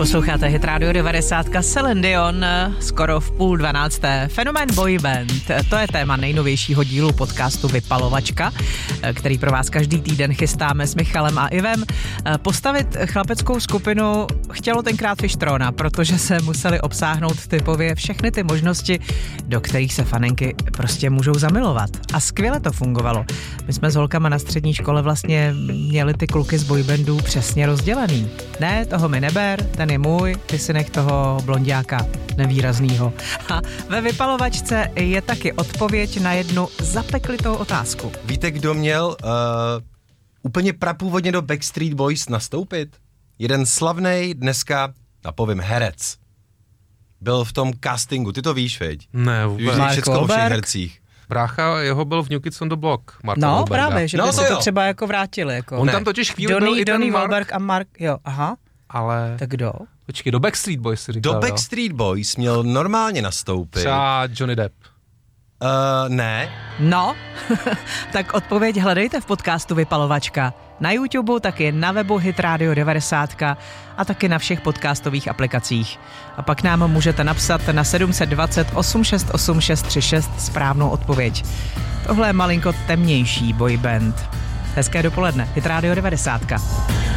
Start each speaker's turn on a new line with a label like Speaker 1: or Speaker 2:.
Speaker 1: Posloucháte Hit Radio 90, Celine Dion, skoro v 11:30. Fenomén boyband, to je téma nejnovějšího dílu podcastu Vypalovačka, který pro vás každý týden chystáme s Michalem a Ivem. Postavit chlapeckou skupinu chtělo tenkrát Fištrona, protože se museli obsáhnout typově všechny ty možnosti, do kterých se fanenky prostě můžou zamilovat. A skvěle to fungovalo. My jsme s holkama na střední škole vlastně měli ty kluky z boybandů přesně rozdělený. Ne, toho mi neber, ten je můj, ty si nech toho blonďáka nevýraznýho. A ve Vypalovačce je taky odpověď na jednu zapeklitou otázku.
Speaker 2: Víte, kdo měl úplně prapůvodně do Backstreet Boys nastoupit? Jeden slavnej dneska, napovím, herec. Byl v tom castingu, ty to víš, veď?
Speaker 3: Ne, vůbec.
Speaker 2: Víš všecko o všech hercích.
Speaker 3: Brácha jeho byl v New Kids on the Block, Marka
Speaker 1: No
Speaker 3: Wahlberga.
Speaker 1: právě, že by se to třeba jako vrátili. Jako.
Speaker 3: On tam totiž chvíli byl i ten
Speaker 1: Donny
Speaker 3: Mark.
Speaker 1: Wahlberg a Mark, jo, aha.
Speaker 3: Ale...
Speaker 1: Tak kdo?
Speaker 3: Počkej, do Backstreet Boys si říkal,
Speaker 2: Do Backstreet Boys měl normálně nastoupit.
Speaker 3: Třeba Johnny Depp.
Speaker 2: Ne.
Speaker 1: No, tak odpověď hledejte v podcastu Vypalovačka. Na YouTube, taky na webu Hit Radio 90 a taky na všech podcastových aplikacích. A pak nám můžete napsat na 720 868 636 správnou odpověď. Tohle je malinko temnější boyband. Hezké dopoledne, Hit Radio 90.